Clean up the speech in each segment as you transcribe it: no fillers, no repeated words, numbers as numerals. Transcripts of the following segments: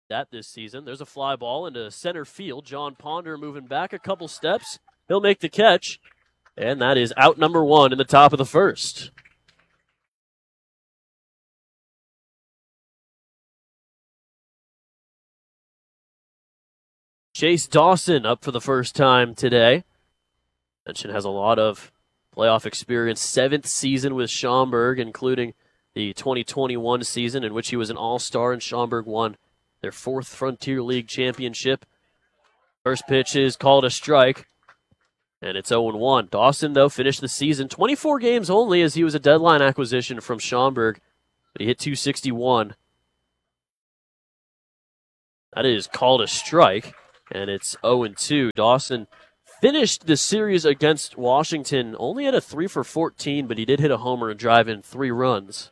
that this season. There's a fly ball into center field. John Ponder moving back a couple steps. He'll make the catch, and that is out number one in the top of the first. Chase Dawson up for the first time today. Mention has a lot of playoff experience. 7th season with Schaumburg, including the 2021 season in which he was an all-star, and Schaumburg won their 4th Frontier League championship. First pitch is called a strike, and it's 0-1. Dawson, though, finished the season 24 games only, as he was a deadline acquisition from Schaumburg, but he hit .261. That is called a strike, and it's 0-2. Dawson finished the series against Washington only at a 3 for 14, but he did hit a homer and drive in 3 runs.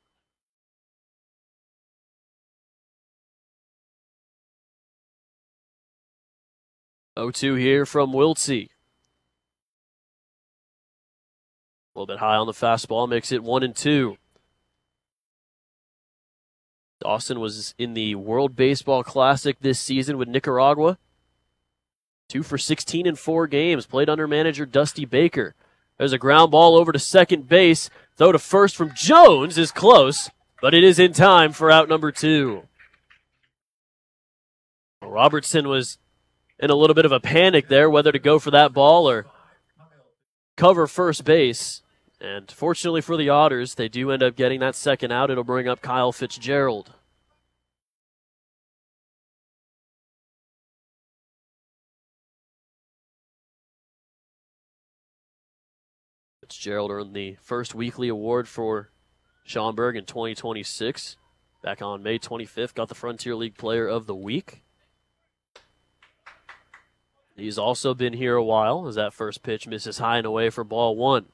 .02 here from Wiltsey. A little bit high on the fastball, makes it 1-2. Dawson was in the World Baseball Classic this season with Nicaragua. 2 for 16 in 4 games, played under manager Dusty Baker. There's a ground ball over to second base. Throw to first from Jones is close, but it is in time for out number 2. Robertson was in a little bit of a panic there, whether to go for that ball or cover first base. And fortunately for the Otters, they do end up getting that second out. It'll bring up Kyle Fitzgerald. Fitzgerald earned the first weekly award for Schaumburg in 2026. Back on May 25th, got the Frontier League Player of the Week. He's also been here a while, as that first pitch misses high and away for ball 1.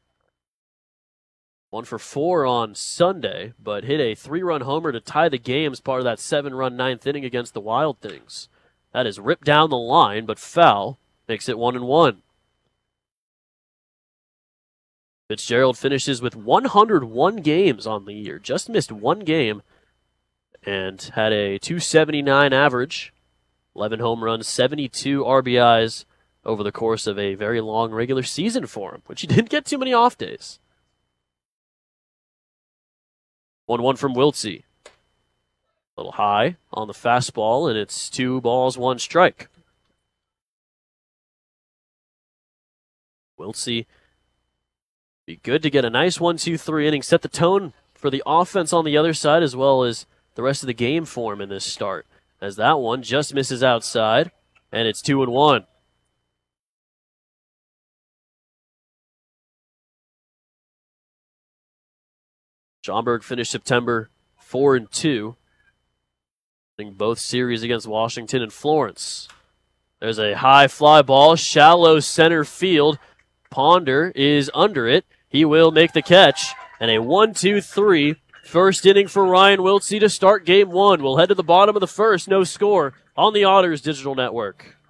1 for 4 on Sunday, but hit a 3-run homer to tie the game as part of that 7-run 9th inning against the Wild Things. That is ripped down the line, but foul, makes it 1-1. Fitzgerald finishes with 101 games on the year, just missed 1 game, and had a .279 average, 11 home runs, 72 RBIs over the course of a very long regular season for him, which he didn't get too many off days. 1-1 from Wiltsey. A little high on the fastball, and it's 2 balls, 1 strike. Wiltsey be good to get a nice 1-2-3 inning, set the tone for the offense on the other side as well as the rest of the game for him in this start, as that one just misses outside, and it's 2-1. Schaumburg finished September 4-2, winning both series against Washington and Florence. There's a high fly ball, shallow center field. Ponder is under it. He will make the catch, and a 1-2-3 first inning for Ryan Wiltsey to start game 1. We'll head to the bottom of the first, no score on the Otters Digital Network.